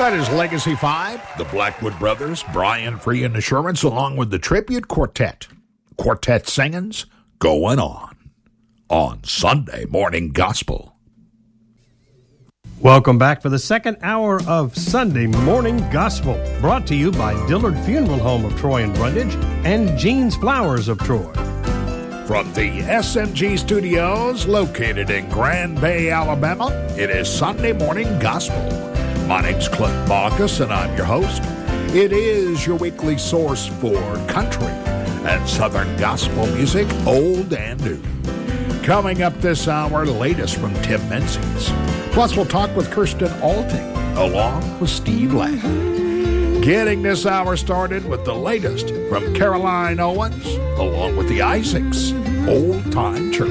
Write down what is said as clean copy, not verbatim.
That is Legacy 5, the Blackwood Brothers, Brian Free and Assurance, along with the Tribute Quartet. Quartet singings going on Sunday Morning Gospel. Welcome back for the second hour of Sunday Morning Gospel, brought to you by Dillard Funeral Home of Troy and Brundage and Jean's Flowers of Troy. From the SMG Studios, located in Grand Bay, Alabama, it is Sunday Morning Gospel. My name's Clint Baucus, and I'm your host. It is your weekly source for country and Southern gospel music, old and new. Coming up this hour, latest from Tim Menzies. Plus, we'll talk with Kirsten Alting, along with Steve Ladd. Getting this hour started with the latest from Caroline Owens, along with the Isaacs, Old Time Church.